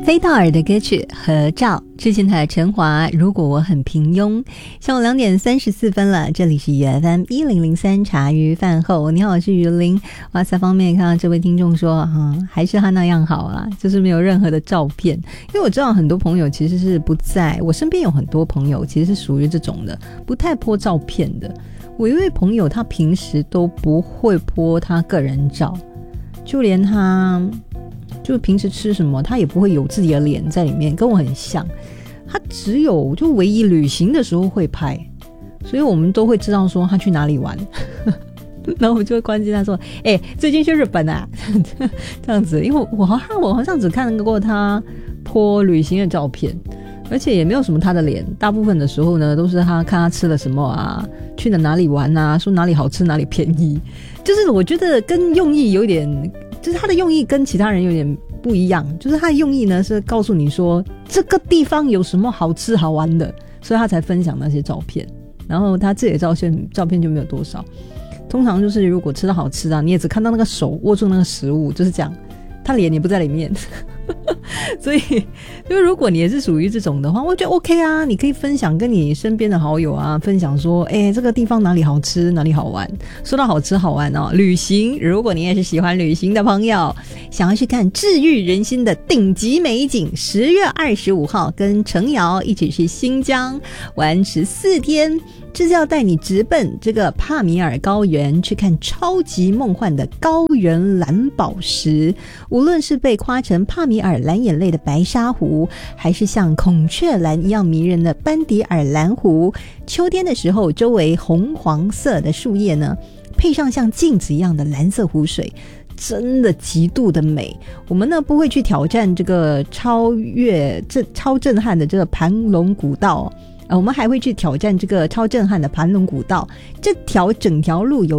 飞道尔的歌曲合照，之前台陈华如果我很平庸。下午2点34分了，这里是 UFM 1003茶余饭后，你好，我是于林。哇塞，方面看到这位听众说还是他那样好啦，就是没有任何的照片。因为我知道很多朋友其实是不在，我身边有很多朋友其实是属于这种的，不太po照片的。我一位朋友他平时都不会po他个人照，就连他就平时吃什么他也不会有自己的脸在里面，跟我很像。他只有就唯一旅行的时候会拍，所以我们都会知道说他去哪里玩然后我们就会关心他说最近去日本啊这样子。因为我好像只看过他po旅行的照片，而且也没有什么他的脸，大部分的时候呢都是他看他吃了什么啊，去了哪里玩啊，说哪里好吃哪里便宜。就是我觉得跟用意有点，就是他的用意跟其他人有点不一样，就是他的用意呢是告诉你说这个地方有什么好吃好玩的，所以他才分享那些照片。然后他自己的照片就没有多少，通常就是如果吃到好吃的你也只看到那个手握住那个食物，就是这样，他脸也不在里面所以就如果你也是属于这种的话，我觉得 OK 啊，你可以分享跟你身边的好友啊，分享说这个地方哪里好吃哪里好玩。说到好吃好玩旅行，如果你也是喜欢旅行的朋友，想要去看治愈人心的顶级美景，10月25号跟程瑶一起去新疆玩14天，这是要带你直奔这个帕米尔高原去看超级梦幻的高原蓝宝石。无论是被夸成帕米尔蓝眼泪的白沙湖，还是像孔雀蓝一样迷人的班迪尔蓝湖，秋天的时候周围红黄色的树叶呢，配上像镜子一样的蓝色湖水，真的极度的美。我们呢不会去挑战这个超震撼的这个盘龙古道我们还会去挑战这个超震撼的盘龙古道。这整条路有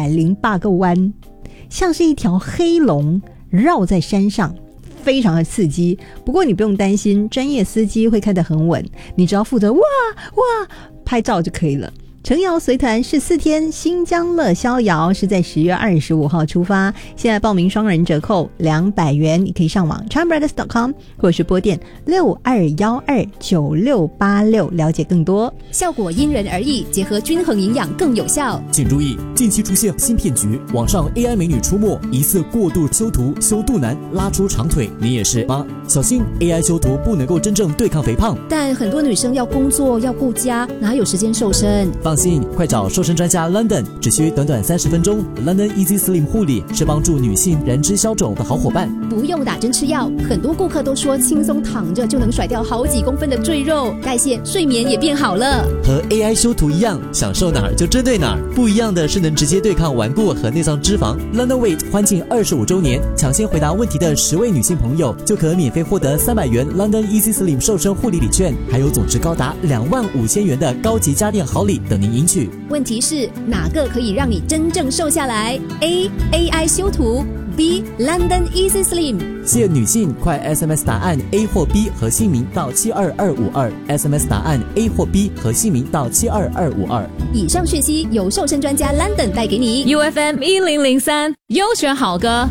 608个弯，像是一条黑龙绕在山上，非常的刺激。不过你不用担心，专业司机会开得很稳，你只要负责哇拍照就可以了。程瑶随团14天新疆乐逍遥是在10月25号出发，现在报名双人折扣200元，你可以上网 charmbrothers.com 或是拨电62129686了解更多。 效果因人而异，结合均衡营养更有效。 请注意，近期出现新骗局，网上 AI 美女出没，疑似过度修图，修肚腩，拉出长腿，你也是吗？小心 AI 修图不能够真正对抗肥胖， 但很多女生要工作要顾家，哪有时间瘦身？ 放心，快找瘦身专家 London， 只需短短30分钟。 London Easy Slim 护理是帮助女性燃脂消肿的好伙伴， 不用打针吃药。很多顾客都说轻松躺着就能甩掉好几公分的赘肉，代谢睡眠也变好了。 和 AI 修图一样，想瘦哪儿就针对哪儿，不一样的是能直接对抗顽固和内脏脂肪。 London Weight 欢庆25周年，抢先回答问题的10位女性朋友就可免费获得300元 London Easy Slim 瘦身护理礼券，还有总值高达25000元的高级家电好礼等您赢取。 问题是哪个可以让你真正瘦下来？ A. AI 修图， B. London Easy Slim。 谢女性快 SMS 答案 A 或 B 和姓名到72252， SMS 答案 A 或 B 和姓名到72252。 以上讯息由瘦身专家 London 带给你。 UFM 1003优选好歌。